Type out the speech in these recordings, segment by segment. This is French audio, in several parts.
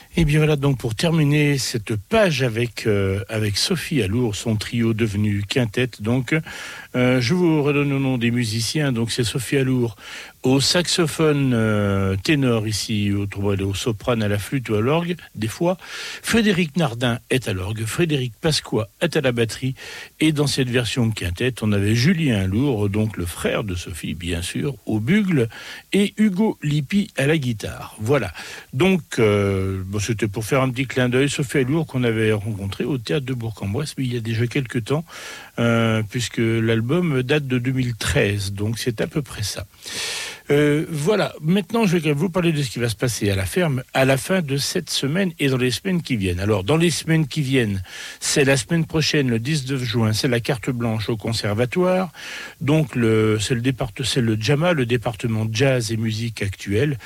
Et bien voilà donc pour terminer cette page avec Sophie Allour, son trio devenu quintette. Donc je vous redonne le nom des musiciens. Donc c'est Sophie Allour au saxophone ténor ici, au soprano, à la flûte ou à l'orgue des fois. Frédéric Nardin est à l'orgue, Frédéric Pasqua est à la batterie. Et dans cette version quintette, on avait Julien Allour, donc le frère de Sophie bien sûr, au bugle, et Hugo Lippi à la guitare. Voilà. Donc c'était pour faire un petit clin d'œil. Sophie Allour qu'on avait rencontré au théâtre de Bourg-en-Bresse, mais il y a déjà quelques temps, puisque l'album date de 2013, donc c'est à peu près ça. Voilà, maintenant je vais vous parler de ce qui va se passer à la ferme à la fin de cette semaine et dans les semaines qui viennent. Alors dans les semaines qui viennent, c'est la semaine prochaine, le 19 juin, c'est la carte blanche au conservatoire. Donc c'est le JAMA, le département jazz et musique actuelle,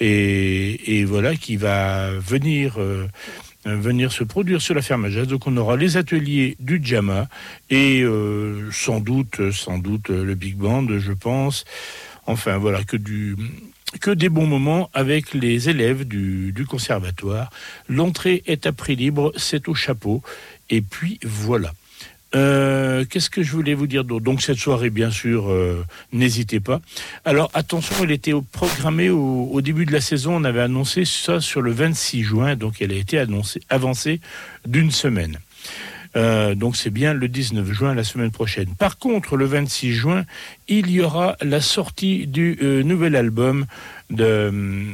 et voilà qui va venir se produire sur la ferme à jazz. Donc on aura les ateliers du JAMA et sans doute le big band, je pense. Enfin voilà, que des bons moments avec les élèves du conservatoire. L'entrée est à prix libre, c'est au chapeau. Et puis voilà. Qu'est-ce que je voulais vous dire d'autre ? Donc cette soirée, bien sûr, n'hésitez pas. Alors attention, elle était programmée au début de la saison. On avait annoncé ça sur le 26 juin, donc elle a été avancée d'une semaine. Donc c'est bien le 19 juin, la semaine prochaine. Par contre, le 26 juin, il y aura la sortie du nouvel album d'un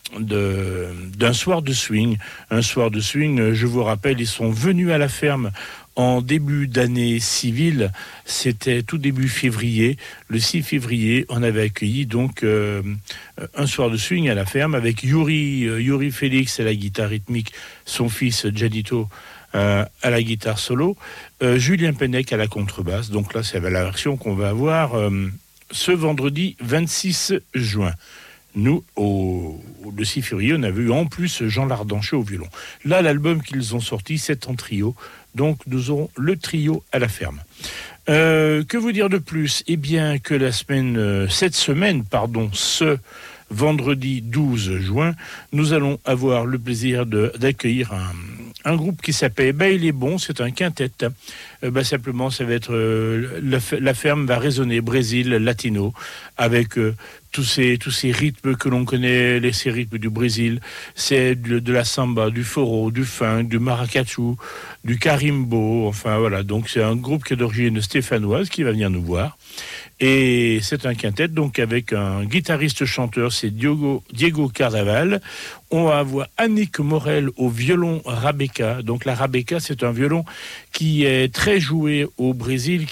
soir de swing. Un soir de swing, je vous rappelle, ils sont venus à la ferme en début d'année civile. C'était tout début février. Le 6 février, on avait accueilli donc un soir de swing à la ferme avec Yuri Félix à la guitare rythmique, son fils Gianito à la guitare solo, Julien Pennec à la contrebasse. Donc là, c'est la version qu'on va avoir ce vendredi 26 juin. Nous, le 6 février, on a vu en plus Jean Lardanché au violon. Là, l'album qu'ils ont sorti, c'est en trio. Donc, nous aurons le trio à la ferme. Que vous dire de plus ? Eh bien, que cette semaine, ce vendredi 12 juin, nous allons avoir le plaisir d'accueillir un groupe qui s'appelle Il est bon, c'est un quintet. Simplement, ça va être la ferme va résonner Brésil latino avec tous ces rythmes que l'on connaît, ces rythmes du Brésil. C'est de la samba, du forró, du funk, du maracatu, du carimbo. Enfin voilà, donc c'est un groupe qui est d'origine stéphanoise qui va venir nous voir. Et c'est un quintet, donc avec un guitariste-chanteur, c'est Diego Carnaval. On va avoir Annick Morel au violon Rabeca. Donc la Rabeca, c'est un violon qui est très joué au Brésil,